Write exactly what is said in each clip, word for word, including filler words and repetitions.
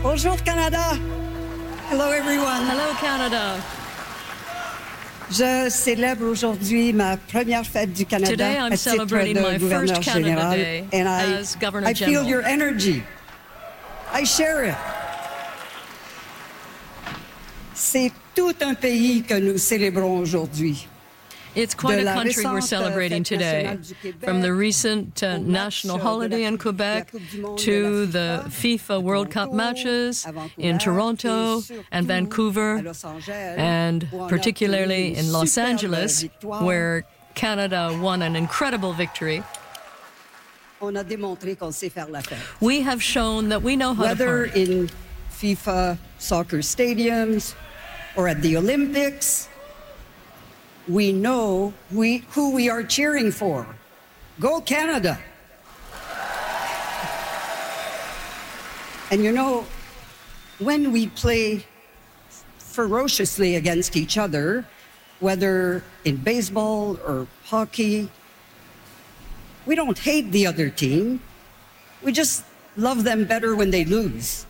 Bonjour, Canada. Hello, everyone. Hello, Canada. Je célèbre aujourd'hui ma première fête du Canada Today I'm à titre celebrating de my gouverneur first Canada général, Day and I, as Governor I General. feel your energy. I share it. C'est tout un pays que nous célébrons aujourd'hui. It's quite De a la country we're récente celebrating fête today, nationale du Québec, from the recent uh, au match national de la holiday in Coupe- de la Quebec Coupe du Monde to de the la FIFA World Cup Toronto, matches à Vancouver, in Toronto et surtout and à Vancouver, Los Angeles, and où on a particularly obtenu in une Los superbe Angeles, victoire. where Canada won an incredible victory. On a démontré qu'on sait faire la fête. We have shown that we know how to Whether party. in FIFA soccer stadiums or at the Olympics, we know we, who we are cheering for. Go Canada! And you know, when we play ferociously against each other, whether in baseball or hockey, we don't hate the other team. We just love them better when they lose.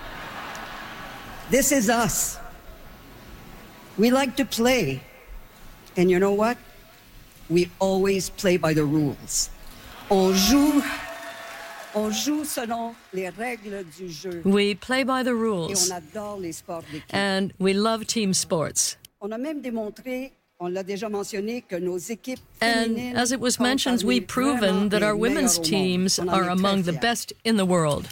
This is us. We like to play. And you know what? We always play by the rules. On joue, on joue selon les règles du jeu. We play by the Et rules, on adore les sports d'équipe. and we love team sports. On a même démontré, on l'a déjà mentionné, que nos équipes And féminines as it was font mentioned, parmi we've proven vraiment that les our women's meilleures au monde. teams On en are est très among the fiers. best in the world.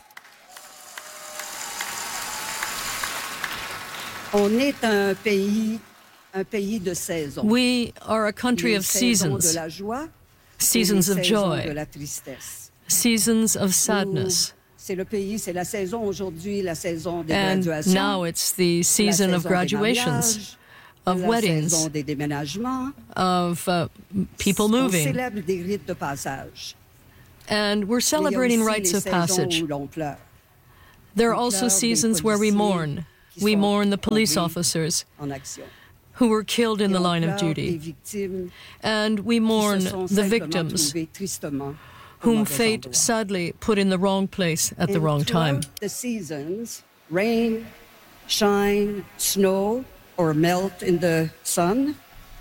On est un pays, un pays de saisons. We are a country Les of saisons de seasons, la joie, seasons et of les saisons de joy, la tristesse. seasons of sadness. C'est le pays, c'est la saison aujourd'hui, la saison des And graduations, now it's the la season of saison des graduations, mariages, of la weddings, saison des déménagements. of uh, people On moving. célèbre des rites de passage. And we're Mais il y a celebrating aussi rites les of saisons passage. où l'on pleure. There are On also pleure des seasons where we policiers mourn. qui We sont mourn the police tombés officers en action. who were killed in Et the on line of pleure des duty. victimes And we qui mourn se sont the simplement victims trouvées tristement au whom mauvais fate endroit. sadly put in the wrong place at the And wrong time. throughout the seasons, rain, shine, snow, or melt in the sun,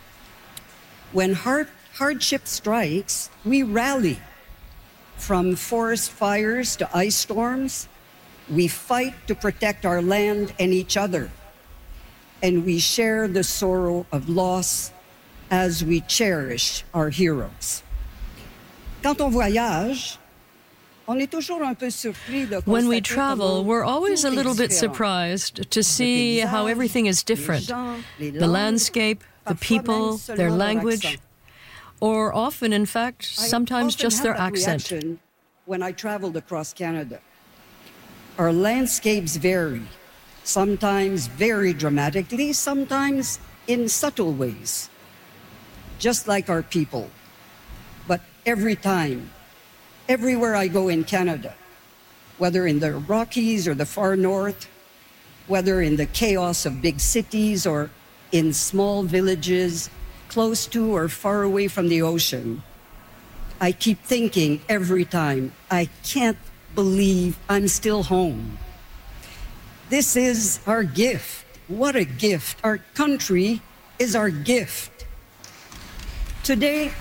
when hard, hardship strikes, we rally. From forest fires to ice storms, we fight to protect our land and each other. And we share the sorrow of loss as we cherish our heroes. Quand on voyage, on est toujours un peu surpris de When we constater travel, comment we're always a tout est little bit différent. surprised to see how everything is different. Les gens, les The langues, landscape, the parfois people, même their seulement leur language, accent. or often, in fact, I sometimes often just had their that accent. reaction when I traveled across Canada. Our landscapes vary, sometimes very dramatically, sometimes in subtle ways, just like our people. But every time, everywhere I go in Canada, whether in the Rockies or the far north, whether in the chaos of big cities or in small villages close to or far away from the ocean, I keep thinking every time, I can't believe I'm still home. This is our gift. What a gift. Our country is our gift. Today,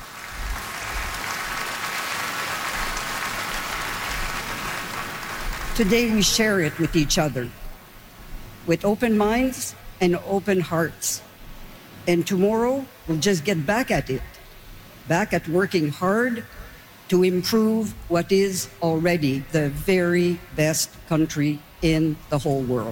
today we share it with each other, with open minds and open hearts. And tomorrow, we'll just get back at it, back at working hard to improve what is already the very best country in the whole world.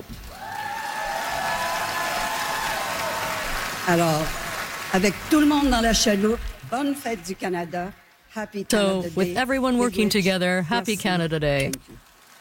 Alors, avec tout le monde dans la chaloupe, bonne fête du Canada. Happy So, Canada Day. with everyone working Privilege. together, happy Merci. Canada Day. Thank you.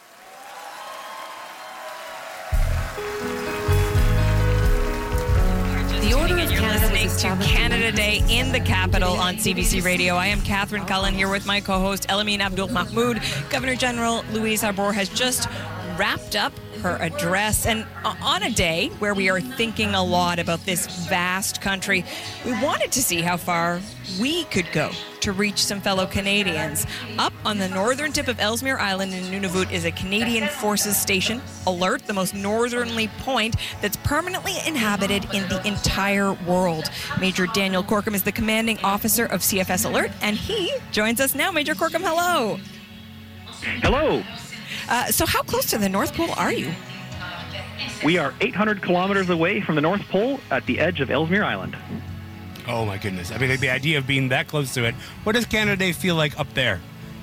The Order of Canada was established to Canada Day in the capital on C B C Radio. I am Catherine Cullen here with my co-host Elamine Abdul Mahmoud. Governor General Louise Arbour has just wrapped up her address. And on a day where we are thinking a lot about this vast country, we wanted to see how far we could go to reach some fellow Canadians. Up on the northern tip of Ellesmere Island in Nunavut is a Canadian Forces station, Alert, the most northerly point that's permanently inhabited in the entire world. Major Daniel Corkum is the commanding officer of C F S Alert, and he joins us now. Major Corkum, hello. Hello. Uh, so how close to the North Pole are you? We are eight hundred kilometers away from the North Pole at the edge of Ellesmere Island. Oh, my goodness. I mean, like, the idea of being that close to it. What does Canada Day feel like up there?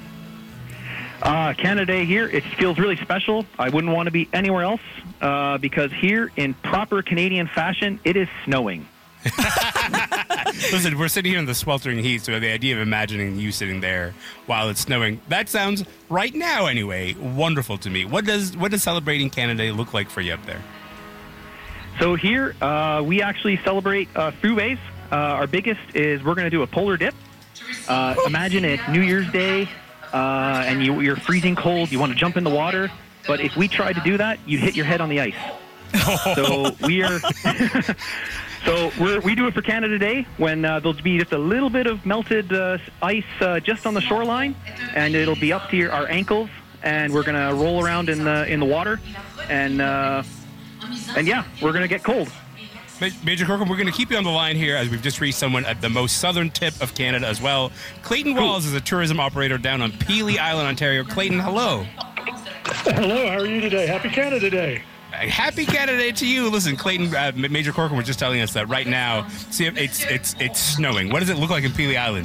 Uh, Canada Day here, it feels really special. I wouldn't want to be anywhere else uh, because here, in proper Canadian fashion, it is snowing. Listen, we're sitting here in the sweltering heat, so the idea of imagining you sitting there while it's snowing, that sounds, right now anyway, wonderful to me. What does what does celebrating Canada Day look like for you up there? So here, uh, we actually celebrate uh, throughways. Uh, our biggest is we're going to do a polar dip. Uh, imagine it's New Year's Day, uh, and you, you're freezing cold. You want to jump in the water. But if we tried to do that, you'd hit your head on the ice. So we are... So we're, we do it for Canada Day when uh, there'll be just a little bit of melted uh, ice uh, just on the shoreline, and it'll be up to your, our ankles, and we're going to roll around in the in the water, and uh, and yeah, we're going to get cold. Major Corkum, we're going to keep you on the line here as we've just reached someone at the most southern tip of Canada as well. Clayton Walls is a tourism operator down on Pelee Island, Ontario. Clayton, hello. Hello, how are you today? Happy Canada Day. Happy Canada Day to you. Listen, Clayton, uh, Major Corkum was just telling us that right now, see, it's it's it's snowing. What does it look like in Pelee Island?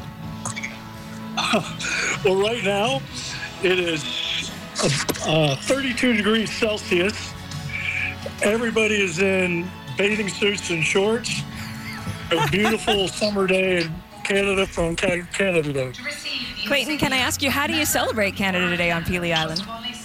Uh, well, right now, it is uh, thirty-two degrees Celsius. Everybody is in bathing suits and shorts. A beautiful summer day in Canada from Canada Day. Clayton, can I ask you, how do you celebrate Canada Day on Pelee Island?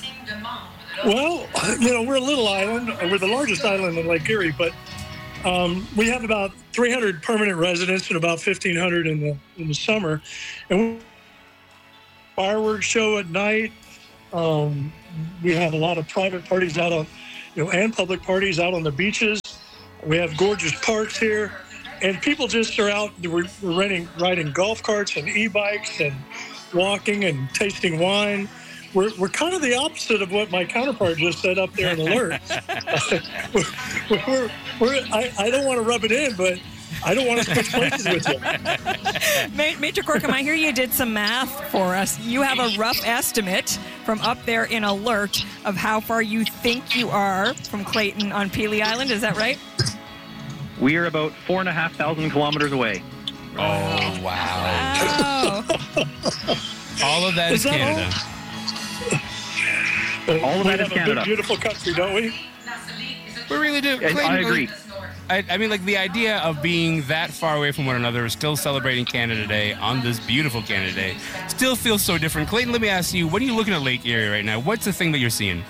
Well, you know, we're a little island. We're the largest island in Lake Erie, but um, we have about three hundred permanent residents and about fifteen hundred in the in the summer. And we fireworks show at night. Um, we have a lot of private parties out on, you know, and public parties out on the beaches. We have gorgeous parks here, and people just are out. We're, we're renting, riding golf carts and e-bikes and walking and tasting wine. We're, we're kind of the opposite of what my counterpart just said up there in Alert. we're, we're, we're, I, I don't want to rub it in, but I don't want to switch places with you. Major Corkum, I hear you did some math for us. You have a rough estimate from up there in Alert of how far you think you are from Clayton on Pelee Island. Is that right? We are about four and a half thousand kilometers away. Oh, wow. Wow. All of that is, is that Canada. All? All of that is Canada. A beautiful country, don't we? We really do. Clayton, I agree. I, I mean, like, the idea of being that far away from one another, still celebrating Canada Day on this beautiful Canada Day, still feels so different. Clayton, let me ask you, when are you looking at Lake Erie right now? What's the thing that you're seeing?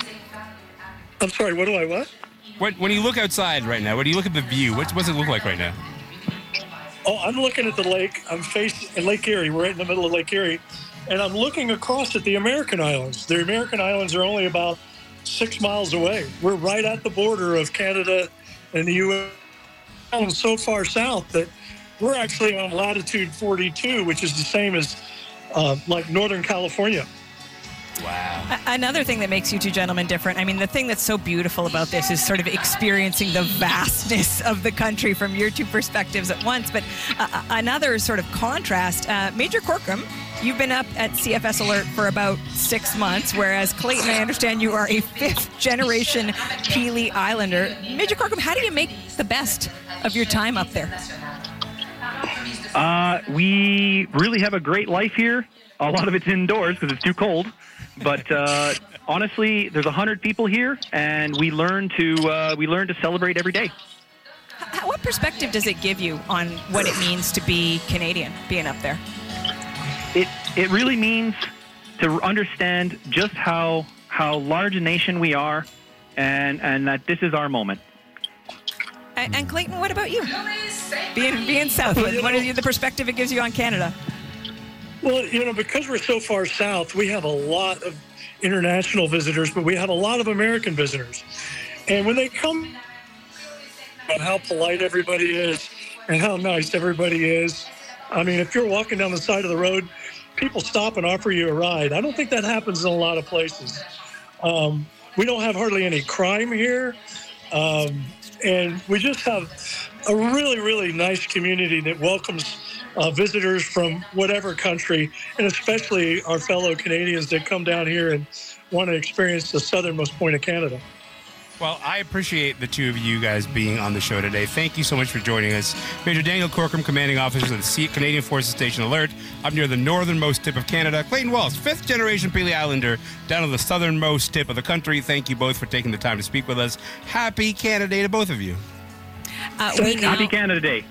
I'm sorry, what do I what? When, when you look outside right now, when you look at the view, what's, what's it look like right now? Oh, I'm looking at the lake. I'm facing Lake Erie. We're right in the middle of Lake Erie. And I'm looking across at the American Islands. The American Islands are only about six miles away. We're right at the border of Canada and the U S. Islands so far south that we're actually on latitude forty-two, which is the same as uh, like Northern California. Wow. Another thing that makes you two gentlemen different, I mean, the thing that's so beautiful about this is sort of experiencing the vastness of the country from your two perspectives at once. But uh, another sort of contrast, uh, Major Corkum, you've been up at C F S Alert for about six months, whereas Clayton, I understand you are a fifth-generation Pelee Islander. Major Corkum, how do you make the best of your time up there? Uh, we really have a great life here. A lot of it's indoors because it's too cold. But uh, honestly, there's a hundred people here, and we learn to uh, we learn to celebrate every day. How, what perspective does it give you on what it means to be Canadian, being up there? It it really means to understand just how how large a nation we are, and and that this is our moment. And, and Clayton, what about you? Being being South, what, what is the perspective it gives you on Canada? Well, you know, because we're so far south, we have a lot of international visitors, but we have a lot of American visitors. And when they come, how polite everybody is and how nice everybody is. I mean, if you're walking down the side of the road, people stop and offer you a ride. I don't think that happens in a lot of places. Um, we don't have hardly any crime here. Um, and we just have a really, really nice community that welcomes uh, visitors from whatever country, and especially our fellow Canadians that come down here and want to experience the southernmost point of Canada. Well, I appreciate the two of you guys being on the show today. Thank you so much for joining us. Major Daniel Corcoran, Commanding Officer of the Canadian Forces Station Alert, up near the northernmost tip of Canada. Clayton Walsh, fifth generation Pelee Islander, down to the southernmost tip of the country. Thank you both for taking the time to speak with us. Happy Canada Day to both of you. Uh, we now- Happy Canada Day.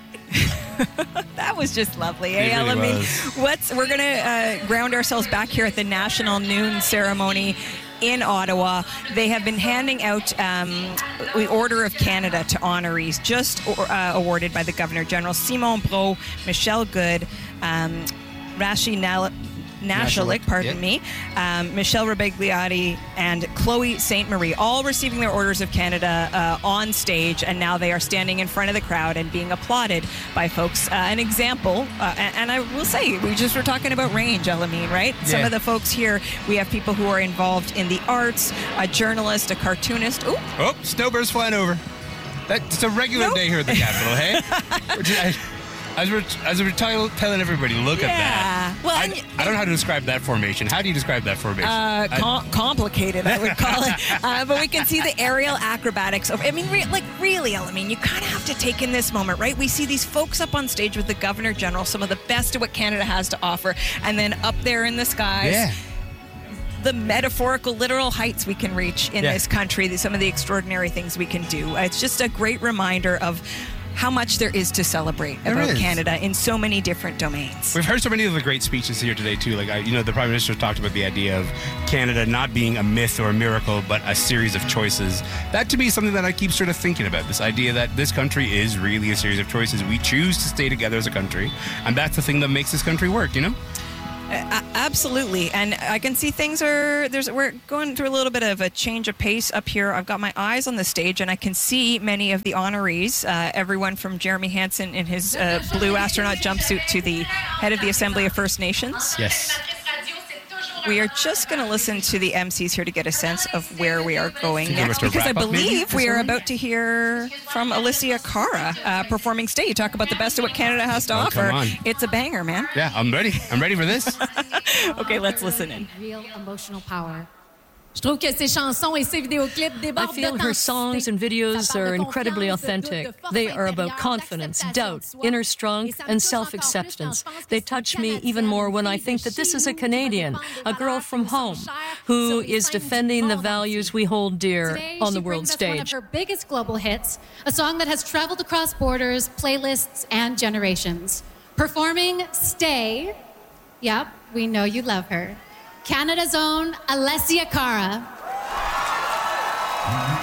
That was just lovely. It Eh? really I mean, was. what's we're gonna uh, ground ourselves back here at the National Noon Ceremony in Ottawa. They have been handing out um, the Order of Canada to honorees, just uh, awarded by the Governor General. Simon Brault, Michelle Good, um, Rashi Nal- Nashalik, pardon Yep. me, um, Michelle Rebegliati, and Chloe Saint Marie, all receiving their Orders of Canada uh, on stage, and now they are standing in front of the crowd and being applauded by folks. Uh, an example, uh, and, and I will say, we just were talking about range, Elamine, right? Some Yeah. of the folks here, we have people who are involved in the arts, a journalist, a cartoonist. Ooh, Oh, snowbird's flying over. That's a regular Nope. day here at the Capitol, hey? Which I- As we're, as we're tell, telling everybody, look at Yeah. that. Well, I, and- I don't know how to describe that formation. How do you describe that formation? Uh, I- com- complicated, I would call it. Uh, but we can see the aerial acrobatics. Of, I mean, re- like really, I mean, you kind of have to take in this moment, right? We see these folks up on stage with the Governor General, some of the best of what Canada has to offer, and then up there in the skies. yeah. The metaphorical, literal heights we can reach in Yeah. this country, the- some of the extraordinary things we can do. It's just a great reminder of how much there is to celebrate There about is. Canada in so many different domains. We've heard so many of the great speeches here today, too. Like, I, you know, the Prime Minister talked about the idea of Canada not being a myth or a miracle, but a series of choices. That, to me, is something that I keep sort of thinking about, this idea that this country is really a series of choices. We choose to stay together as a country, and that's the thing that makes this country work, you know? Uh, absolutely, and I can see things are there's we're going through a little bit of a change of pace up here. I've got my eyes on the stage, and I can see many of the honorees. Uh, everyone from Jeremy Hansen in his uh, blue astronaut jumpsuit to the head of the Assembly of First Nations. Yes. We are just going to listen to the M Cs here to get a sense of where we are going Think we're next, to because I wrap up, maybe, believe this we are one? about to hear from Alicia Cara uh, performing Stay. You talk about the best of what Canada has to Oh, offer. come on. It's a banger, man. Yeah, I'm ready. I'm ready for this. Okay, let's listen in. Real emotional power. Je trouve que ses chansons et ses vidéoclips I débordent feel her songs and videos are incredibly authentic. They are about confidence, doubt, inner strength, and self-acceptance. They touch me even more when I think that this is a Canadian, a girl from home, who is defending the values we hold dear Today, on the she world brings us one of stage. her biggest global hits, a song that has traveled across borders, playlists, and generations. Performing Stay, yep, we know you love her, Canada's own Alessia Cara.